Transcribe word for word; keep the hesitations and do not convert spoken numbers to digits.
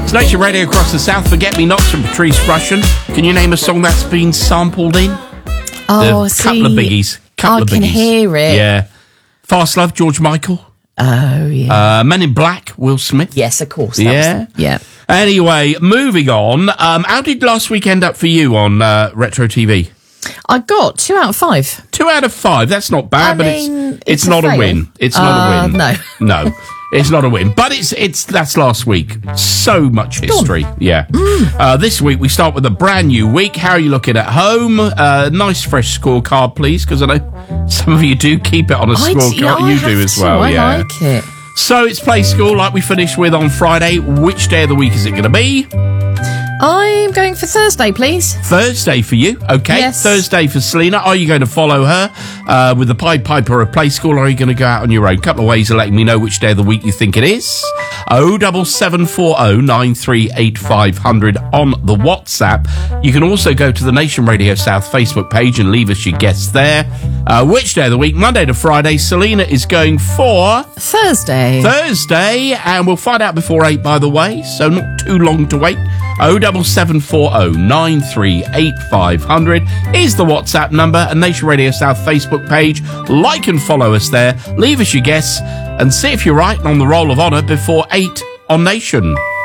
It's Nation Radio across the South. Forget Me Nots from Patrice Rushen. Can you name a song that's been sampled in? Oh, A see, couple of biggies. Couple I of can biggies. hear it. Yeah. Fast Love, George Michael. Oh, yeah. Uh, Men in Black, Will Smith. Yes, of course. That Yeah. Was, yeah. Anyway, moving on. Um, how did last week end up for you on uh, Retro T V? I got two out of five. Two out of five. That's not bad, I but mean, it's it's, it's a not a, fail. win. It's Uh, not a win. no. no, it's not a win. But it's it's that's last week. So much history. Yeah. Uh, this week we start with a brand new week. How are you looking at home? Uh, nice fresh scorecard, please, because I know some of you do keep it on a I d- scorecard. yeah, I you have do as to. well. I yeah. like it. So it's Play School, like we finished with on Friday. Which day of the week is it going to be? I'm going for Thursday, please. Thursday for you, okay? Yes. Thursday for Selena. Are you going to follow her uh, with the Pied Piper of Play School, or are you going to go out on your own? Couple of ways of letting me know which day of the week you think it is. oh seven seven four oh nine three eight five hundred on the WhatsApp. You can also go to the Nation Radio South Facebook page and leave us your guess there. Uh, which day of the week? Monday to Friday. Selena is going for Thursday. Thursday, and we'll find out before eight, by the way, so not too long to wait. oh seven seven four oh nine three eight five hundred is the WhatsApp number, and Nation Radio South Facebook page. Like and follow us there. Leave us your guess and see if you're right on the roll of honour before eight on Nation.